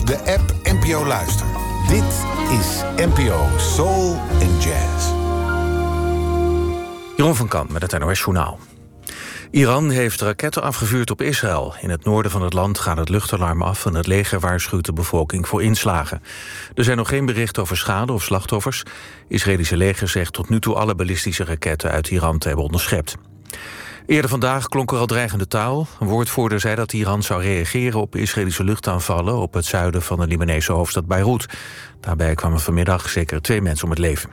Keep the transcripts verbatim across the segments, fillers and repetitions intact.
of de app N P O Luister. Dit is N P O Soul and Jazz. Jeroen van Kamp met het N O S-journaal. Iran heeft raketten afgevuurd op Israël. In het noorden van het land gaat het luchtalarm af en het leger waarschuwt de bevolking voor inslagen. Er zijn nog geen berichten over schade of slachtoffers. Israëlische leger zegt tot nu toe alle ballistische raketten uit Iran te hebben onderschept. Eerder vandaag klonk er al dreigende taal. Een woordvoerder zei dat Iran zou reageren op Israëlische luchtaanvallen op het zuiden van de Libanese hoofdstad Beirut. Daarbij kwamen vanmiddag zeker twee mensen om het leven.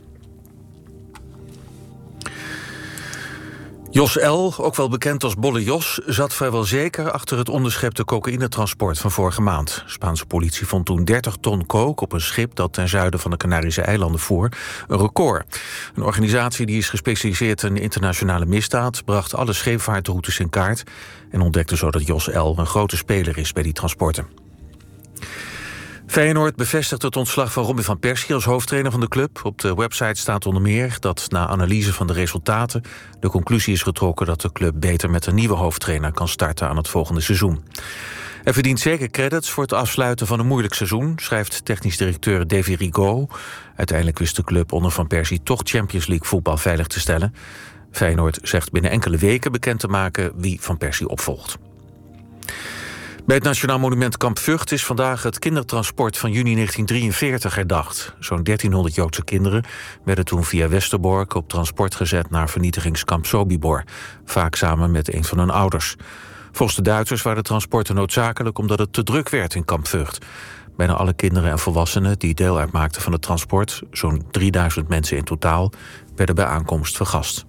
Jos L., ook wel bekend als Bolle Jos, zat vrijwel zeker achter het onderschepte cocaïnetransport van vorige maand. Spaanse politie vond toen dertig ton coke op een schip dat ten zuiden van de Canarische eilanden voer. Een record. Een organisatie die is gespecialiseerd in internationale misdaad bracht alle scheepvaartroutes in kaart en ontdekte zo dat Jos L. een grote speler is bij die transporten. Feyenoord bevestigt het ontslag van Robin van Persie als hoofdtrainer van de club. Op de website staat onder meer dat na analyse van de resultaten de conclusie is getrokken dat de club beter met een nieuwe hoofdtrainer kan starten aan het volgende seizoen. Hij verdient zeker credits voor het afsluiten van een moeilijk seizoen, schrijft technisch directeur Davy Rigaud. Uiteindelijk wist de club onder Van Persie toch Champions League voetbal veilig te stellen. Feyenoord zegt binnen enkele weken bekend te maken wie Van Persie opvolgt. Bij het Nationaal Monument Kamp Vught is vandaag het kindertransport van juni negentien drieënveertig herdacht. Zo'n dertienhonderd Joodse kinderen werden toen via Westerbork op transport gezet naar vernietigingskamp Sobibor, vaak samen met een van hun ouders. Volgens de Duitsers waren de transporten noodzakelijk omdat het te druk werd in Kamp Vught. Bijna alle kinderen en volwassenen die deel uitmaakten van het transport, zo'n drieduizend mensen in totaal, werden bij aankomst vergast.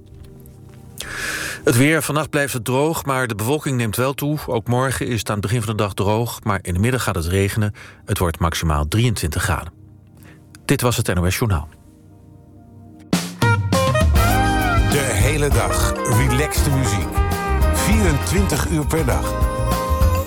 Het weer, vannacht blijft het droog, maar de bewolking neemt wel toe. Ook morgen is het aan het begin van de dag droog, maar in de middag gaat het regenen. Het wordt maximaal drieëntwintig graden. Dit was het N O S Journaal. De hele dag relaxte muziek. vierentwintig uur per dag.